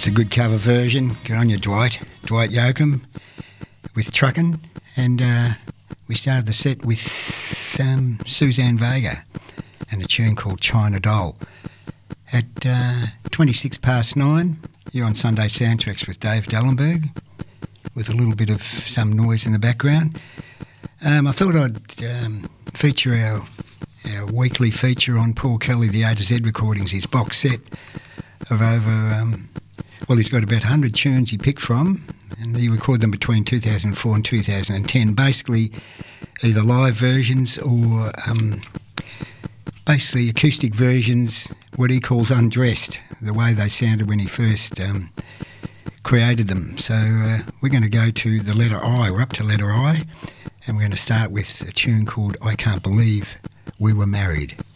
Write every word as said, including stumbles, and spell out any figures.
That's a good cover version. Good on you, Dwight. Dwight Yoakam with Truckin'. And uh, we started the set with um, Suzanne Vega and a tune called China Doll. At uh, twenty-six past nine, you're on Sunday Soundtracks with Dave Dellenberg, with a little bit of some noise in the background. Um, I thought I'd um, feature our, our weekly feature on Paul Kelly, the A to Z recordings, his box set of over, um, well, he's got about one hundred tunes he picked from, and he recorded them between two thousand four and two thousand ten, basically either live versions or um, basically acoustic versions, what he calls undressed, the way they sounded when he first um, created them. So uh, we're going to go to the letter I. We're up to letter I, and we're going to start with a tune called I Can't Believe We Were Married.